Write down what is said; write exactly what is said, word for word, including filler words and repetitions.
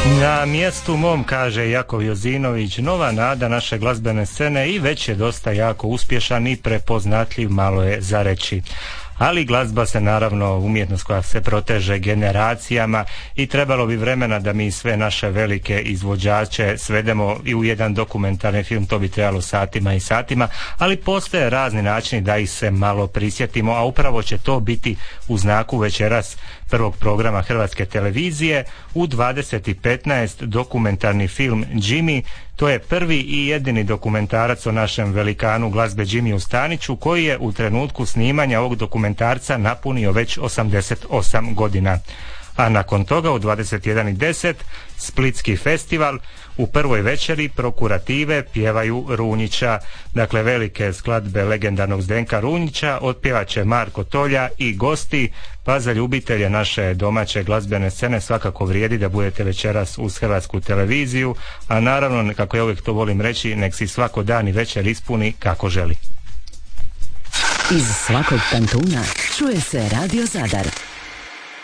Na mjestu mom, kaže Jakov Jozinović, nova nada naše glazbene scene i već je dosta jako uspješan i prepoznatljiv, malo je za reći. Ali glazba se naravno umjetnost koja se proteže generacijama i trebalo bi vremena da mi sve naše velike izvođače svedemo i u jedan dokumentarni film, to bi trebalo satima i satima, ali postoje razni načini da ih se malo prisjetimo, a upravo će to biti u znaku večeras prvog programa Hrvatske televizije. U dvadeset i petnaest dokumentarni film Jimmy, to je prvi i jedini dokumentarac o našem velikanu glazbe Jimmy Staniću, koji je u trenutku snimanja ovog dokumentarca napunio već osamdeset osam godina. A nakon toga u dvadeset jedan i deset Splitski festival, u prvoj večeri Prokurative pjevaju Runjića, dakle velike skladbe legendarnog Zdenka Runjića otpjevat će Marko Tolja i gosti, pa za ljubitelje naše domaće glazbene scene svakako vrijedi da budete večeras uz Hrvatsku televiziju, a naravno, kako ja uvijek to volim reći, nek si svako dan i večer ispuni kako želi. Iz svakog kantuna čuje se Radio Zadar.